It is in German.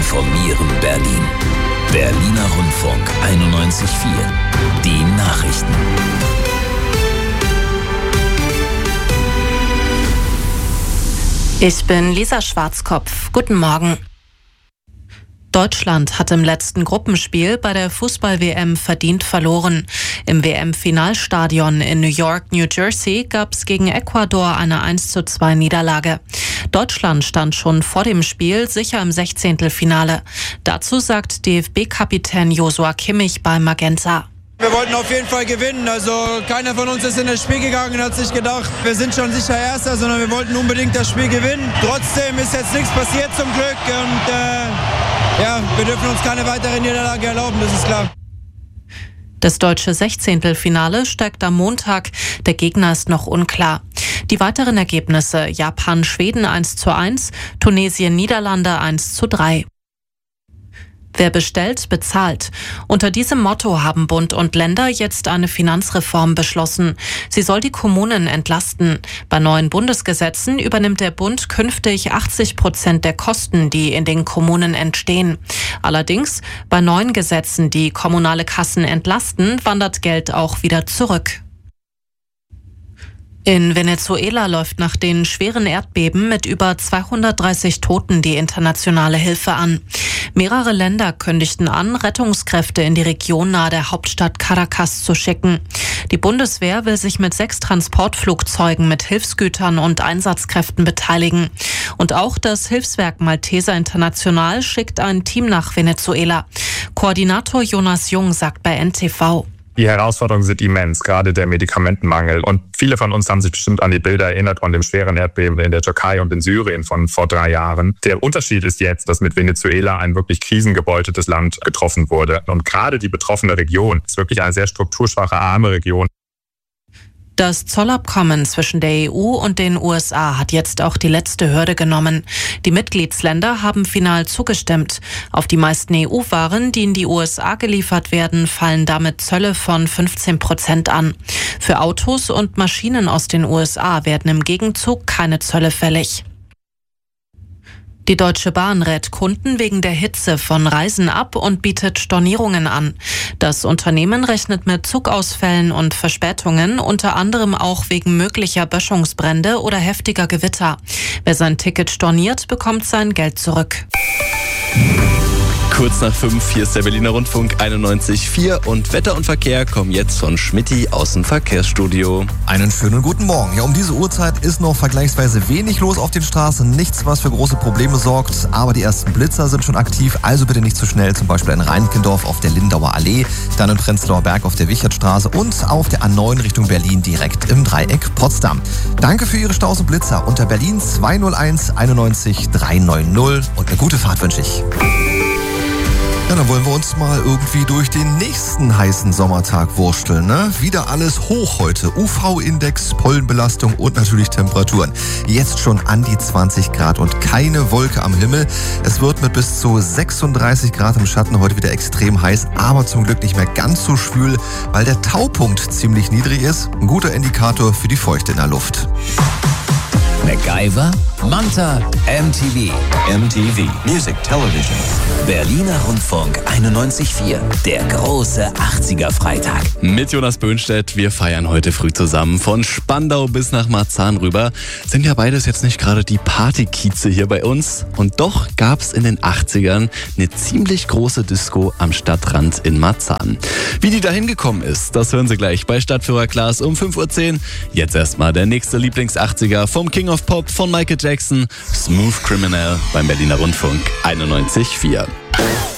informieren Berlin. Berliner Rundfunk 91.4. Die Nachrichten. Ich bin Lisa Schwarzkopf. Guten Morgen. Deutschland hat im letzten Gruppenspiel bei der Fußball-WM verdient verloren. Im WM-Finalstadion in New York, New Jersey gab es gegen Ecuador eine 1:2 Niederlage. Deutschland stand schon vor dem Spiel sicher im 16. Dazu sagt DFB-Kapitän Joshua Kimmich bei Magenta. Wir wollten auf jeden Fall gewinnen, also keiner von uns ist in das Spiel gegangen und hat sich gedacht, wir sind schon sicher Erster, sondern wir wollten unbedingt das Spiel gewinnen. Trotzdem ist jetzt nichts passiert zum Glück und wir dürfen uns keine weitere Niederlage erlauben, das ist klar. Das deutsche 16. steigt am Montag, der Gegner ist noch unklar. Die weiteren Ergebnisse: Japan-Schweden 1:1, Tunesien-Niederlande 1:3. Wer bestellt, bezahlt. Unter diesem Motto haben Bund und Länder jetzt eine Finanzreform beschlossen. Sie soll die Kommunen entlasten. Bei neuen Bundesgesetzen übernimmt der Bund künftig 80% der Kosten, die in den Kommunen entstehen. Allerdings, bei neuen Gesetzen, die kommunale Kassen entlasten, wandert Geld auch wieder zurück. In Venezuela läuft nach den schweren Erdbeben mit über 230 Toten die internationale Hilfe an. Mehrere Länder kündigten an, Rettungskräfte in die Region nahe der Hauptstadt Caracas zu schicken. Die Bundeswehr will sich mit 6 Transportflugzeugen mit Hilfsgütern und Einsatzkräften beteiligen. Und auch das Hilfswerk Malteser International schickt ein Team nach Venezuela. Koordinator Jonas Jung sagt bei NTV: Die Herausforderungen sind immens, gerade der Medikamentenmangel. Und viele von uns haben sich bestimmt an die Bilder erinnert von dem schweren Erdbeben in der Türkei und in Syrien von vor 3 Jahren. Der Unterschied ist jetzt, dass mit Venezuela ein wirklich krisengebeuteltes Land getroffen wurde. Und gerade die betroffene Region ist wirklich eine sehr strukturschwache, arme Region. Das Zollabkommen zwischen der EU und den USA hat jetzt auch die letzte Hürde genommen. Die Mitgliedsländer haben final zugestimmt. Auf die meisten EU-Waren, die in die USA geliefert werden, fallen damit Zölle von 15% an. Für Autos und Maschinen aus den USA werden im Gegenzug keine Zölle fällig. Die Deutsche Bahn rät Kunden wegen der Hitze von Reisen ab und bietet Stornierungen an. Das Unternehmen rechnet mit Zugausfällen und Verspätungen, unter anderem auch wegen möglicher Böschungsbrände oder heftiger Gewitter. Wer sein Ticket storniert, bekommt sein Geld zurück. Kurz nach 5, hier ist der Berliner Rundfunk 91.4 und Wetter und Verkehr kommen jetzt von Schmitty aus dem Verkehrsstudio. Einen schönen guten Morgen. Ja, um diese Uhrzeit ist noch vergleichsweise wenig los auf den Straßen. Nichts, was für große Probleme sorgt, aber die ersten Blitzer sind schon aktiv, also bitte nicht zu schnell, zum Beispiel in Reinickendorf auf der Lindauer Allee, dann in Prenzlauer Berg auf der Wichertstraße und auf der A9 Richtung Berlin direkt im Dreieck Potsdam. Danke für Ihre Staus und Blitzer unter Berlin 201 91 390 und eine gute Fahrt wünsche ich. Ja, dann wollen wir uns mal irgendwie durch den nächsten heißen Sommertag wursteln, ne? Wieder alles hoch heute. UV-Index, Pollenbelastung und natürlich Temperaturen. Jetzt schon an die 20 Grad und keine Wolke am Himmel. Es wird mit bis zu 36 Grad im Schatten heute wieder extrem heiß, aber zum Glück nicht mehr ganz so schwül, weil der Taupunkt ziemlich niedrig ist. Ein guter Indikator für die Feuchte in der Luft. MacGyver, Manta, MTV. MTV Music Television. Berliner Rundfunk 91.4. Der große 80er Freitag. Mit Jonas Böhnstedt, wir feiern heute früh zusammen. Von Spandau bis nach Marzahn rüber. Sind ja beides jetzt nicht gerade die Partykieze hier bei uns. Und doch gab es in den 80ern eine ziemlich große Disco am Stadtrand in Marzahn. Wie die da hingekommen ist, das hören Sie gleich bei Stadtführer Klaas um 5:10 Uhr. Jetzt erstmal der nächste Lieblings-80er vom King of Pop von Michael Jackson, Smooth Criminal beim Berliner Rundfunk 91.4.